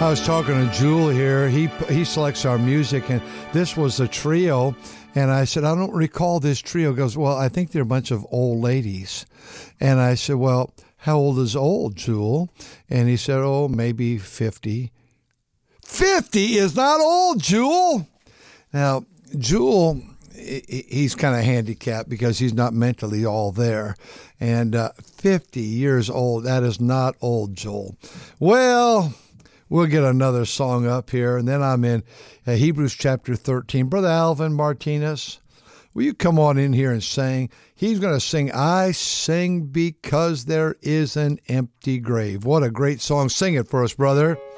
I was talking to Jewel here. He selects our music, and this was a trio. And I said, I don't recall this trio. He goes, well, I think they're a bunch of old ladies. And I said, well, how old is old, Jewel? And he said, oh, maybe 50. 50 is not old, Jewel. Now, Jewel, he's kind of handicapped because he's not mentally all there. And 50 years old, that is not old, Joel. Well, we'll get another song up here, and then I'm in Hebrews chapter 13. Brother Alvin Martinez, will you come on in here and sing? He's going to sing, I Sing Because There Is an Empty Grave. What a great song. Sing it for us, brother.